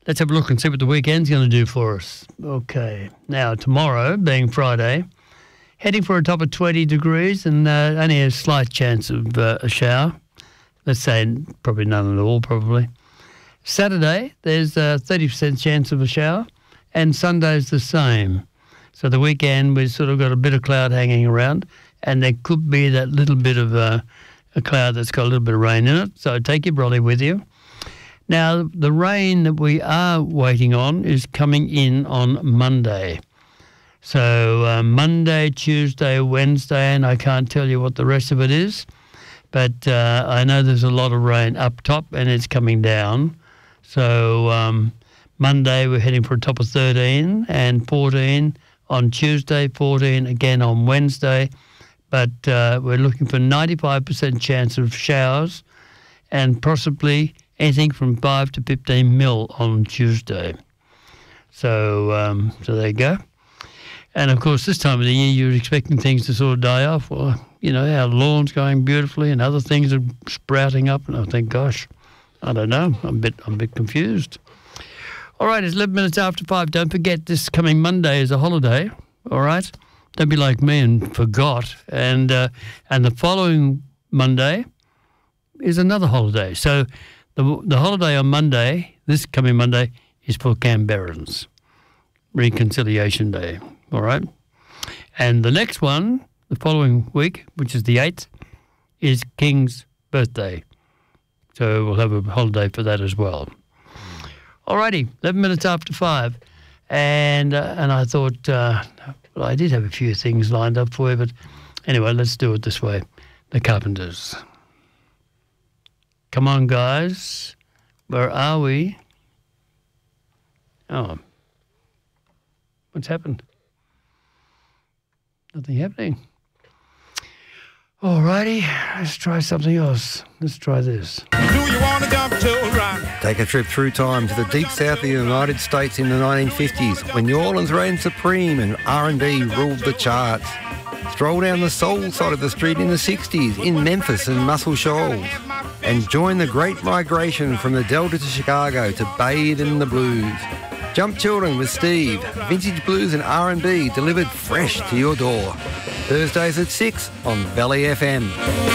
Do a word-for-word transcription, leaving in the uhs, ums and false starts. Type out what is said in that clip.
let's have a look and see what the weekend's going to do for us. Okay. Now, tomorrow, being Friday, heading for a top of twenty degrees and uh, only a slight chance of uh, a shower. Let's say probably none at all, probably. Saturday, there's a thirty percent chance of a shower, and Sunday's the same. So the weekend, we've sort of got a bit of cloud hanging around, and there could be that little bit of uh, a cloud that's got a little bit of rain in it. So take your brolly with you. Now, the rain that we are waiting on is coming in on Monday. So uh, Monday, Tuesday, Wednesday, and I can't tell you what the rest of it is, but uh, I know there's a lot of rain up top and it's coming down. So um, Monday we're heading for a top of thirteen and fourteen on Tuesday, fourteen again on Wednesday. But uh, we're looking for ninety-five percent chance of showers and possibly anything from five to fifteen mil on Tuesday. So, um, so there you go. And, of course, this time of the year you're expecting things to sort of die off. Well, you know, our lawn's going beautifully and other things are sprouting up. And I think, gosh, I don't know. I'm a bit, I'm a bit confused. All right, it's eleven minutes after five. Don't forget this coming Monday is a holiday, all right? Don't be like me and forgot. And uh, and the following Monday is another holiday. So the the holiday on Monday, this coming Monday, is for Canberrans. Reconciliation Day, all right? And the next one, the following week, which is the eighth, is King's birthday. So we'll have a holiday for that as well. All righty, eleven minutes after five. And uh, and I thought, uh, well, I did have a few things lined up for you, but anyway, let's do it this way. The Carpenters. Come on, guys. Where are we? Oh. What's happened? Nothing happening. All righty, let's try something else. Let's try this. Do you want to jump to run? Take a trip through time to the deep south of the United States in the nineteen fifties when New Orleans reigned supreme and R and B ruled the charts. Stroll down the soul side of the street in the sixties in Memphis and Muscle Shoals. And join the great migration from the Delta to Chicago to bathe in the blues. Jump Children with Steve, vintage blues and R and B delivered fresh to your door. Thursdays at six on Valley F M.